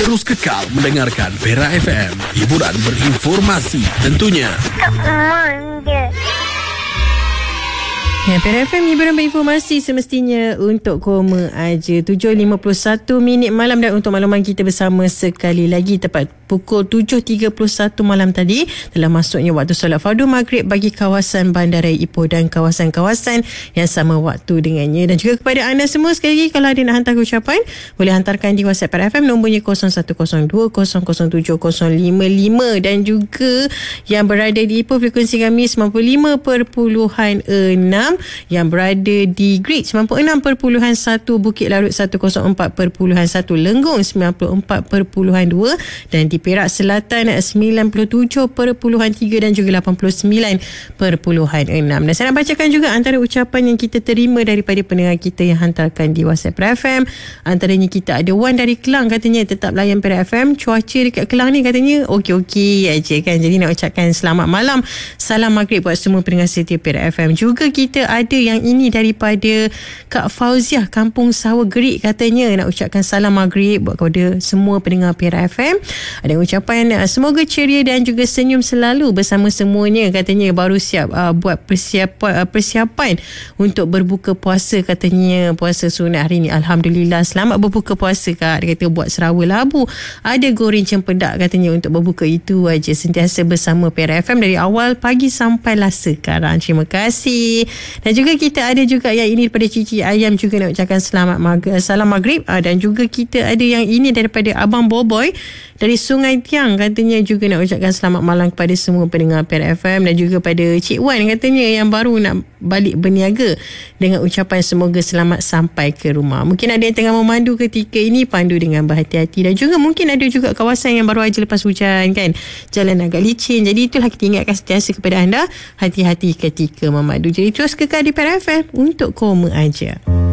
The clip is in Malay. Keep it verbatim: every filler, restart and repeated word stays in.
Terus kekal mendengarkan Perak F M. Hiburan berinformasi tentunya. Tak manja. Ya, Perak F M, hiburan berinformasi semestinya untuk koma aja. tujuh lima puluh satu minit malam, dan untuk makluman kita bersama sekali lagi tepat pukul tujuh tiga puluh satu malam tadi telah masuknya waktu solat fardu maghrib bagi kawasan Bandaraya Ipoh dan kawasan-kawasan yang sama waktu dengannya. Dan juga kepada anda semua sekali lagi, kalau ada nak hantar ucapan, boleh hantarkan di WhatsApp Perak F M, nombornya kosong satu kosong dua kosong kosong tujuh kosong lima lima, dan juga yang berada di Ipoh frekuensi kami sembilan puluh lima perpuluhan enam, yang berada di Grid sembilan puluh enam perpuluhan satu, Bukit Larut seratus empat perpuluhan satu, Lenggong sembilan puluh empat perpuluhan dua, dan di Perak Selatan sembilan puluh tujuh perpuluhan tiga dan juga lapan puluh sembilan perpuluhan enam. Dan saya nak bacakan juga antara ucapan yang kita terima daripada pendengar kita yang hantarkan di WhatsApp Perak F M. Antaranya kita ada Wan dari Kelang, katanya tetap layan Perak F M. Cuaca dekat Kelang ni katanya okey-okey aja kan. Jadi nak ucapkan selamat malam, salam maghrib buat semua pendengar setia Perak F M. Juga kita ada yang ini daripada Kak Fauziah, Kampung Sawah Gerik, katanya nak ucapkan salam maghrib buat kepada semua pendengar Perak F M. Ada ucapan semoga ceria dan juga senyum selalu bersama semuanya, katanya baru siap uh, buat persiapan uh, persiapan untuk berbuka puasa, katanya puasa sunat hari ni. Alhamdulillah, selamat berbuka puasa Kak. Dia kata buat serawa labu, ada goreng cempedak, katanya untuk berbuka itu aja, sentiasa bersama Perak F M dari awal pagi sampailah sekarang. Terima kasih. Dan juga kita ada juga yang ini daripada Cici Ayam, juga nak ucapkan selamat mag- salam maghrib. uh, dan juga kita ada yang ini daripada Abang Boboy dari Sungai Tiang, katanya juga nak ucapkan selamat malam kepada semua pendengar Perak F M. Dan juga pada Cik Wan, katanya yang baru nak balik berniaga, dengan ucapan semoga selamat sampai ke rumah. Mungkin ada yang tengah memandu ketika ini, pandu dengan berhati-hati. Dan juga mungkin ada juga kawasan yang baru aja lepas hujan kan, jalan agak licin. Jadi itulah kita ingatkan sentiasa kepada anda, hati-hati ketika memandu. Jadi terus kekal di Perak F M untuk koma aja.